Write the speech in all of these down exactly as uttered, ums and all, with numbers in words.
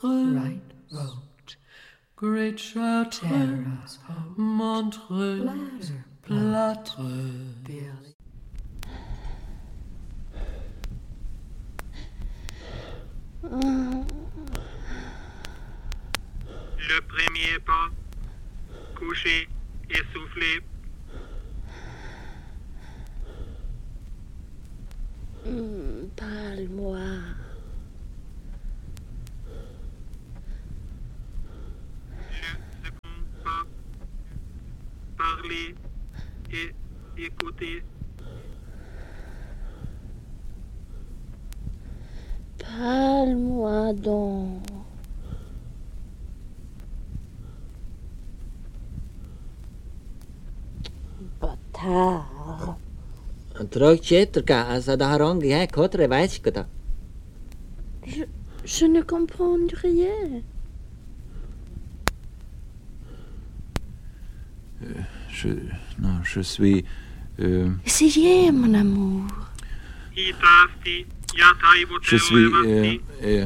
Right road, Great Chartres, Montreux, Plâtreux. Le premier pas, couché, essoufflé. Mmh, parle-moi. Le second pas, parler et écouter. Parle-moi donc. Bâtard. Je, je ne comprends rien. Euh, je, non, je suis... Euh, Essayez, mon amour. je suis... Euh, euh,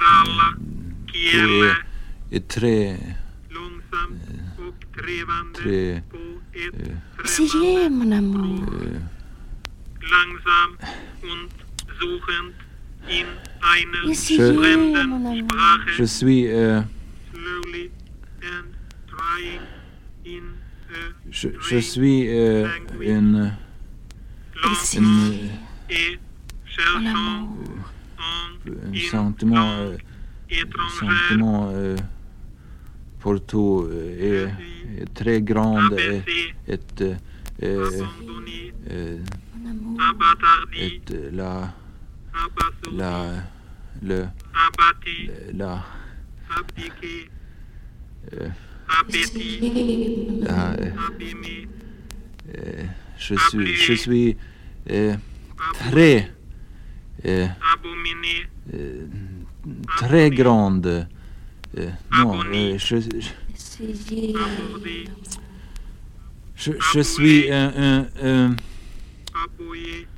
tout est, est très... Euh, très... Euh, Essayez, mon amour. Euh, Langsam und suchend in einer Essayez, fremden mon amour. Sprache. je suis... Euh, Slowly and trying in a je, je suis euh, une... Essayez, une et mon cherchant amour. en un in sentiment, euh, langue un étrangère. sentiment euh, pour tout euh, est, est très grand et, et, euh, Abandonné, euh, Mon amour. abattardi, et la abasourdi, la le abattu, la abdiqué, euh, appétit, Essayez, mon la amour. euh, abîmé, euh, je suis je suis euh, très euh, abominé, euh, très grande euh, non euh, je, je Essayez. abordé, Je, je suis un, un, un appuyé,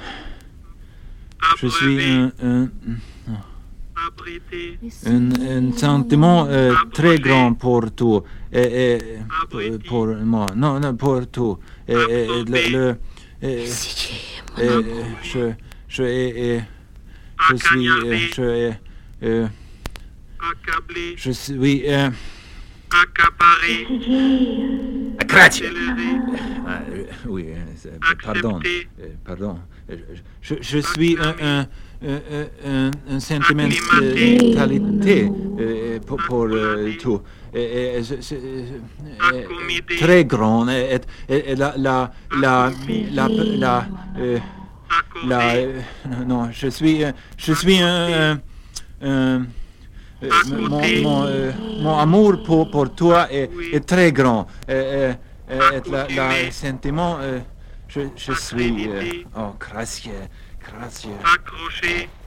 je suis un, un, abrité, un, un sentiment euh, très grand pour tout et, et pour, pour moi non non pour tout et, et, et le, le et, Essayez, mon et, amour. je je et, et, je suis euh, je euh, accablé, je suis euh, accaparé, Grazie. accéléré, Ah, euh, oui, euh, c'est- pardon, Accepter. euh, pardon. Euh, Je, je suis un, un, un, un, un sentiment Acclimater. de qualité euh, pour, pour euh, tout. Et, et, je- je- euh, Accommoder. très grand. Et, et, et la, la, la, la, la, euh, la, accordé, euh, non, je suis, euh, je suis un, un, un euh, mon, mon, euh, mon amour pour, pour toi est, est très grand. Et, et, et la, la sentiment, euh, je, je suis... euh, oh, grazie, grazie. accroché,